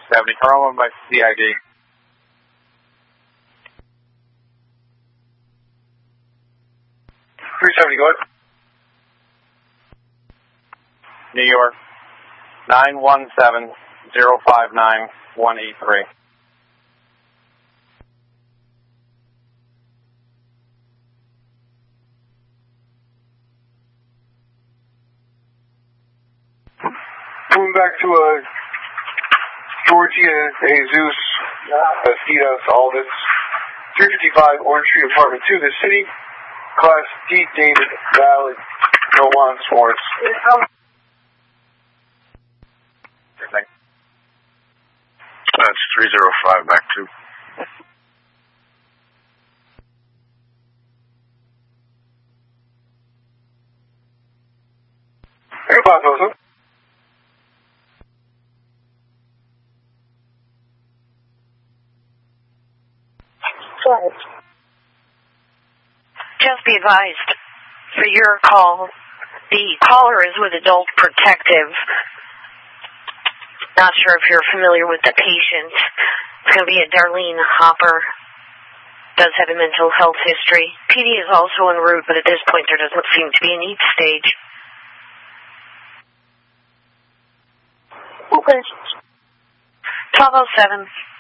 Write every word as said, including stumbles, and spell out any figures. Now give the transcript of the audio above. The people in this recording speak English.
seventy, Corolla by C I D. three seventy, go ahead. New York, nine one seven zero five nine one eight three. Moving back to uh, Georgia, Jesus, Bastidas, Aldis, three fifty-five Orange Street, Apartment two, the city, Class D, David, valid, no wants, warrants. That's three zero five, back two. Hey, five thousand. Just be advised, for your call, the caller is with Adult Protective. Not sure if you're familiar with the patient. It's going to be a Darlene Hopper. Does have a mental health history. P D is also en route, but at this point there doesn't seem to be a need stage. Okay. twelve oh seven.